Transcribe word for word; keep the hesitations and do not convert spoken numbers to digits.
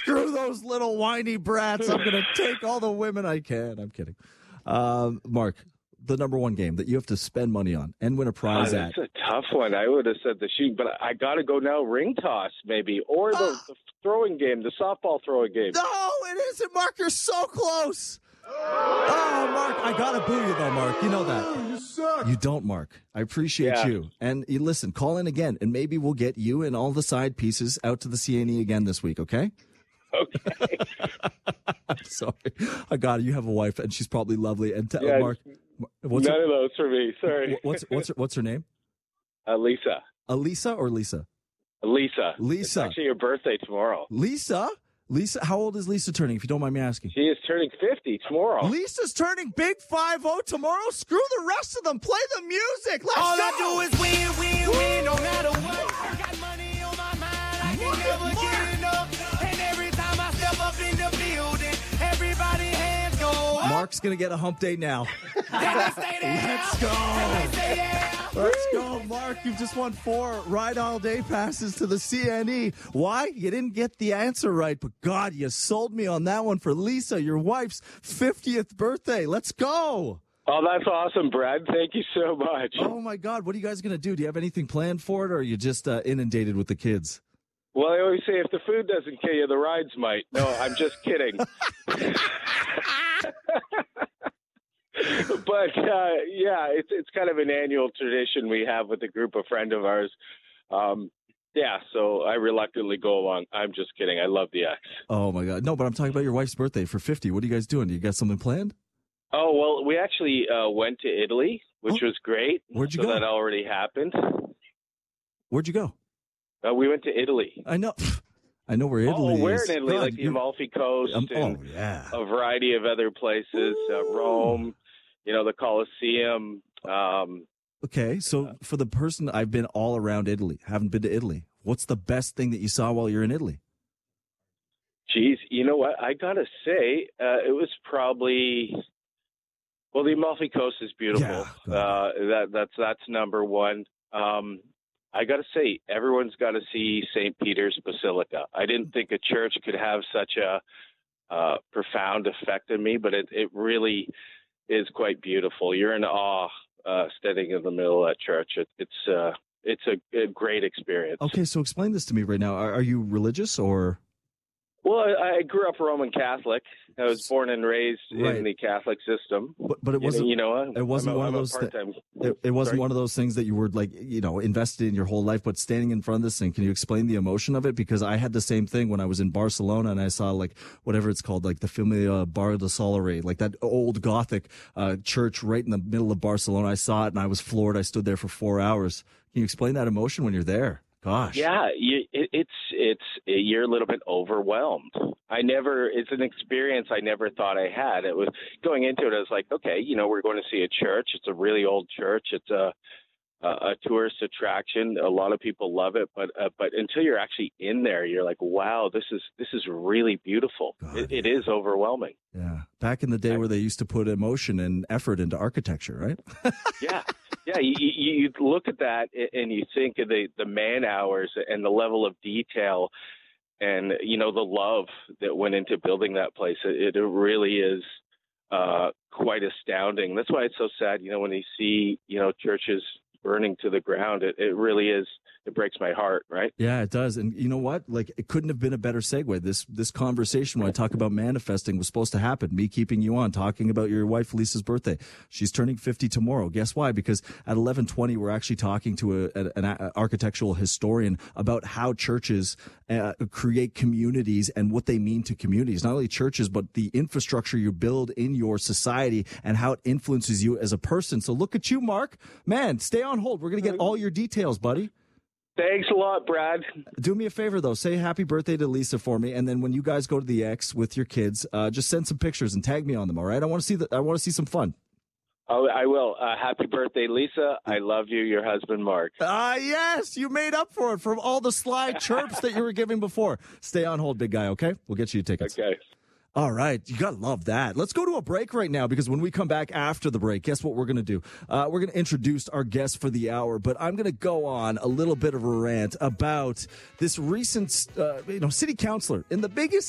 Screw those little whiny brats. I'm going to take all the women I can. I'm kidding. Um, Mark, the number one game that you have to spend money on and win a prize oh, at. That's a tough one. I would have said the shooting, but I got to go now ring toss maybe, or the, Ah. the throwing game, the softball throwing game. No, it isn't, Mark. You're so close. Oh, Mark, I got to boo you, though, Mark. You know that. You suck. You don't, Mark. I appreciate Yeah. you. And you listen, call in again, and maybe we'll get you and all the side pieces out to the C N E again this week, okay? Okay. I'm sorry. I got it. You have a wife, and she's probably lovely. And tell Yeah, Mark, what's None her, of those for me. Sorry. what's what's her, what's her name? Uh, Lisa. Elisa or Lisa? Lisa. Lisa. It's actually your birthday tomorrow. Lisa? Lisa? How old is Lisa turning, if you don't mind me asking? She is turning fifty tomorrow. Lisa's turning big five oh tomorrow. Screw the rest of them. Play the music. Let's All go. I do is win, win, win, no matter what. I got money on my mind, I can never get enough. And every time I step up in the building, everybody hands go up. Mark's going to get a hump day now. And they stay there. Let's go. And they stay there. Let's go, Mark. You've just won four ride all day passes to the C N E. Why? You didn't get the answer right, but God, you sold me on that one for Lisa, your wife's fiftieth birthday. Let's go. Oh, that's awesome, Brad. Thank you so much. Oh, my God. What are you guys going to do? Do you have anything planned for it, or are you just uh, inundated with the kids? Well, I always say if the food doesn't kill you, the rides might. No, I'm just kidding. But, uh, yeah, it's it's kind of an annual tradition we have with a group of friends of ours. Um, yeah, so I reluctantly go along. I'm just kidding. I love the X. Oh, my God. No, but I'm talking about your wife's birthday for fifty. What are you guys doing? Do you got something planned? Oh, well, we actually uh, went to Italy, which Oh. was great. Where'd you so go? that already happened. Where'd you go? Uh, we went to Italy. I know. I know where Italy is. oh, where in Italy? God, like the you're- Amalfi Coast um, and oh, yeah. a variety of other places, uh, Rome, you know, the Colosseum. Um, Okay, so for the person, I've been all around Italy, haven't been to Italy. What's the best thing that you saw while you're in Italy? geez, you know what? I got to say, uh, it was probably, well, the Amalfi Coast is beautiful. Yeah, go uh, that, that's, that's number one. Um, I got to say, everyone's got to see Saint Peter's Basilica. I didn't think a church could have such a uh, profound effect on me, but it, it really is quite beautiful. You're in awe uh, standing in the middle of that church. It, it's uh, it's a, a great experience. Okay, so explain this to me right now. Are, are you religious or? Well, I, I grew up Roman Catholic. I was born and raised Right. in the Catholic system. But, but it You- wasn't. you know, it wasn't I'm a, one of I'm a those thi- part-time- It, it wasn't Sorry? one of those things that you were like, you know, invested in your whole life, but standing in front of this thing, can you explain the emotion of it? Because I had the same thing when I was in Barcelona and I saw like whatever it's called, like the Familia Bar de Soleil, like that old Gothic uh, church right in the middle of Barcelona. I saw it and I was floored. I stood there for four hours. Can you explain that emotion when you're there? Gosh. Yeah, you, it, it's it's you're a little bit overwhelmed. I never. It's an experience I never thought I had. It was going into it. I was like, okay, you know, we're going to see a church. It's a really old church. It's a a, a tourist attraction. A lot of people love it, but uh, but until you're actually in there, you're like, wow, this is this is really beautiful. God, It, it is overwhelming. Yeah. Back in the day where they used to put emotion and effort into architecture, right? Yeah. Yeah, you, you, you look at that and you think of the, the man hours and the level of detail and, you know, the love that went into building that place. It, it really is uh, quite astounding. That's why it's so sad, you know, when you see, you know, churches burning to the ground. It, it really is. It breaks my heart, right? Yeah, it does. And you know what? Like, it couldn't have been a better segue. This this conversation when I talk about manifesting was supposed to happen. Me keeping you on, talking about your wife Lisa's birthday. She's turning fifty tomorrow. Guess why? Because at eleven twenty, we're actually talking to a, an, an architectural historian about how churches uh, create communities and what they mean to communities. Not only churches, but the infrastructure you build in your society and how it influences you as a person. So look at you, Mark. Man, stay on hold. We're going to get all your details, buddy. Thanks a lot, Brad. Do me a favor, though. Say happy birthday to Lisa for me, and then when you guys go to the X with your kids, uh, just send some pictures and tag me on them. All right? I want to see the. I want to see some fun. Oh, I will. Uh, happy birthday, Lisa. I love you. Your husband, Mark. Ah, yes, you made up for it from all the sly chirps that you were giving before. Stay on hold, big guy. Okay, we'll get you tickets. Okay. All right. You got to love that. Let's go to a break right now because when we come back after the break, guess what we're going to do? Uh, we're going to introduce our guest for the hour, but I'm going to go on a little bit of a rant about this recent, uh, you know, city councilor in the biggest